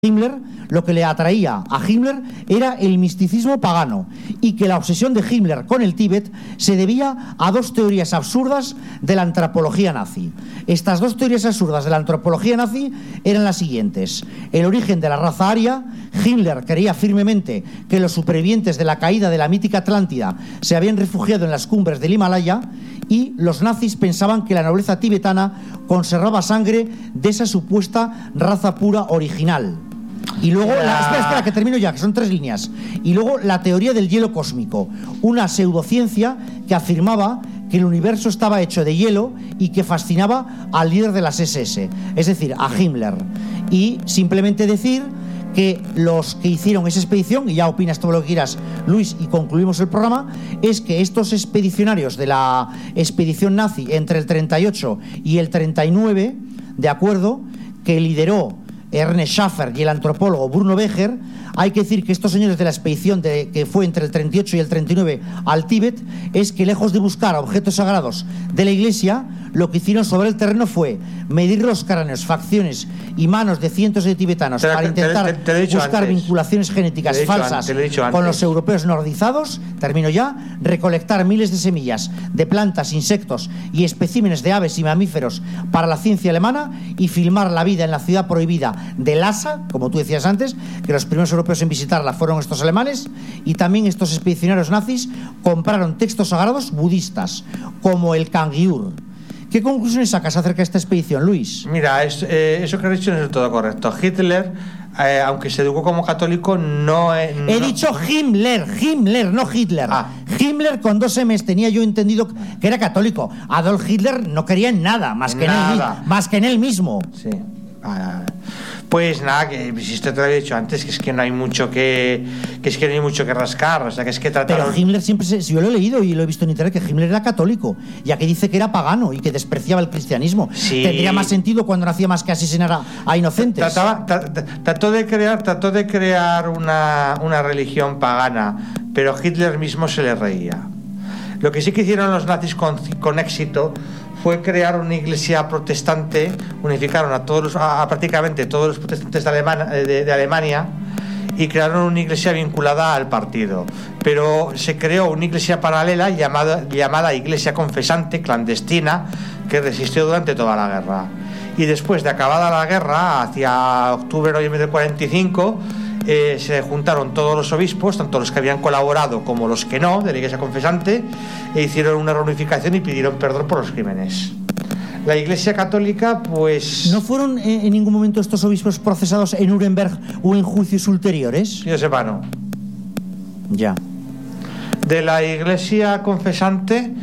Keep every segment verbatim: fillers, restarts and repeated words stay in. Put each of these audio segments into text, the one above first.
Himmler, lo que le atraía a Himmler era el misticismo pagano y que la obsesión de Himmler con el Tíbet se debía a dos teorías absurdas de la antropología nazi. Estas dos teorías absurdas de la antropología nazi eran las siguientes: el origen de la raza aria. Himmler creía firmemente que los supervivientes de la caída de la mítica Atlántida se habían refugiado en las cumbres del Himalaya, y los nazis pensaban que la nobleza tibetana conservaba sangre de esa supuesta raza pura original. Y luego, la, espera, espera, que termino ya, que son tres líneas. Y luego la teoría del hielo cósmico, una pseudociencia que afirmaba que el universo estaba hecho de hielo y que fascinaba al líder de las ese ese, es decir, a Himmler. Y simplemente decir que los que hicieron esa expedición, y ya opinas todo lo que quieras, Luis, y concluimos el programa, es que estos expedicionarios de la expedición nazi entre el treinta y ocho y el treinta y nueve, de acuerdo, que lideró Ernest Schaffer y el antropólogo Bruno Becher, hay que decir que estos señores de la expedición de, que fue entre el treinta y ocho y el treinta y nueve al Tíbet, es que lejos de buscar objetos sagrados de la iglesia, lo que hicieron sobre el terreno fue medir los cráneos, facciones y manos de cientos de tibetanos te, para intentar te, te, te buscar antes. vinculaciones genéticas falsas antes, con los europeos nordizados. Termino ya. Recolectar miles de semillas de plantas, insectos y especímenes de aves y mamíferos para la ciencia alemana, y filmar la vida en la ciudad prohibida de Lhasa, como tú decías antes, que los primeros europeos en visitarla fueron estos alemanes. Y también estos expedicionarios nazis compraron textos sagrados budistas como el Kangyur. ¿Qué conclusiones sacas acerca de esta expedición, Luis? Mira, es, eh, eso que has dicho no es del todo correcto. Hitler, eh, aunque se educó como católico, no... Eh, He no... dicho Himmler, Himmler, no Hitler. Ah. Himmler con dos M's, tenía yo entendido que era católico. Adolf Hitler no quería en nada, más que, nada. En, él, más que en él mismo. Sí. Ah, pues nada, que si esto te lo había dicho antes, que es que no hay mucho que que es que no hay mucho que rascar, o sea, que es que trataron... Pero Himmler siempre se, si yo lo he leído y lo he visto en internet, que Himmler era católico, ya que dice que era pagano y que despreciaba el cristianismo. Sí. Tendría más sentido cuando no hacía más que asesinar a, a inocentes. Trataba, trató de crear trató de crear una, una religión pagana, pero Hitler mismo se le reía. Lo que sí que hicieron los nazis con, con éxito fue crear una iglesia protestante. Unificaron a todos los, a, a prácticamente todos los protestantes de, Alemania, de, de Alemania, y crearon una iglesia vinculada al partido. Pero se creó una iglesia paralela llamada, llamada Iglesia Confesante, clandestina, que resistió durante toda la guerra. Y después de acabada la guerra, hacia octubre-noviembre del cuarenta y cinco, eh, se juntaron todos los obispos, tanto los que habían colaborado como los que no, de la Iglesia Confesante, e hicieron una reunificación y pidieron perdón por los crímenes. La Iglesia Católica, pues... ¿No fueron eh, en ningún momento estos obispos procesados en Nuremberg o en juicios ulteriores? Yo sepa, no. Ya. De la Iglesia Confesante...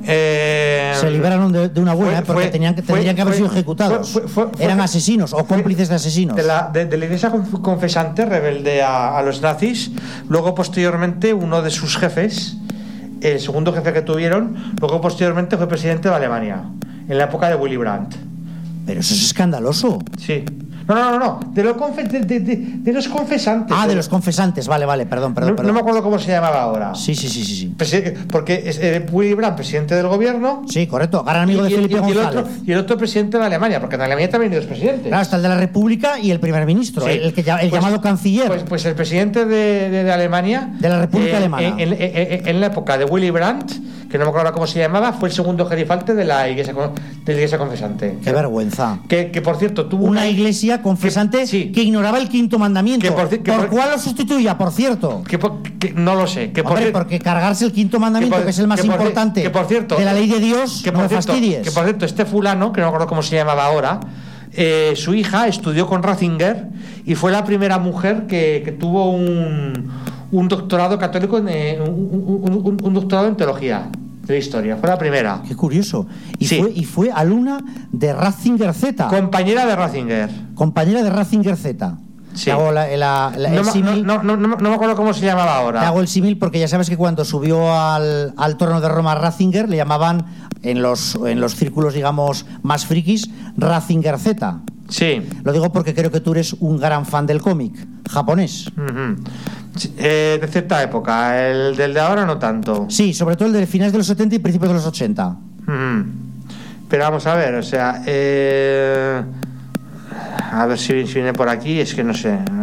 Eh, se libraron de, de una buena, fue, porque fue, tenían que, fue, tendrían que haber fue, sido ejecutados. Fue, fue, fue, Eran asesinos o cómplices de asesinos. De la, de, de la Iglesia Confesante, rebelde a, a los nazis. Luego, posteriormente, uno de sus jefes, el segundo jefe que tuvieron, luego posteriormente fue presidente de Alemania, en la época de Willy Brandt. Pero eso es escandaloso. Sí. No, no, no, no. De, lo confe de, de, de, de los confesantes. Ah, de los confesantes. Vale, vale, perdón, perdón, no, perdón. No me acuerdo cómo se llamaba ahora. Sí, sí, sí, sí. sí. Presi porque es eh, Willy Brandt, presidente del gobierno. Sí, correcto. Gran amigo de y, Felipe y, y González. El otro, y el otro presidente de Alemania, porque en Alemania también hay dos presidentes. Claro, está el de la República y el primer ministro, sí. el, el, que, el pues, llamado canciller. Pues, pues el presidente de, de, de Alemania. De la República eh, Alemana. En, en, en, en la época de Willy Brandt, que no me acuerdo cómo se llamaba, fue el segundo gerifalte de la Iglesia, de la iglesia Confesante. Qué vergüenza. Que, que por cierto tuvo una, una iglesia confesante que, sí. que ignoraba el quinto mandamiento. Que por, que ¿Por por, cuál lo sustituía, por cierto? Que, por, que no lo sé. Que Hombre, por, porque cargarse el quinto mandamiento, que, por, que es el más que importante que por cierto, de la ley de Dios, que no por me cierto, fastidies. Que por cierto, este fulano, que no me acuerdo cómo se llamaba ahora, eh, su hija estudió con Ratzinger y fue la primera mujer que, que tuvo un, un doctorado católico, en, eh, un, un, un, un doctorado en teología de la historia. Fue la primera. Qué curioso. Y, sí. fue, y fue alumna de Ratzinger Z. Compañera de Ratzinger. Compañera de Ratzinger Z. Sí. Te hago la, la, la, no, el símil. No, no, no, no me acuerdo cómo se llamaba ahora. Te hago el símil porque ya sabes que cuando subió al, al trono de Roma Ratzinger le llamaban en los, en los círculos, digamos, más frikis, Ratzinger Z. Sí. Lo digo porque creo que tú eres un gran fan del cómic japonés. Uh-huh. Sí, eh, de cierta época, el del de ahora no tanto. Sí, sobre todo el de finales de los setenta y principios de los ochenta. Uh-huh. Pero vamos a ver, o sea, eh... A ver si, si viene por aquí, es que no sé.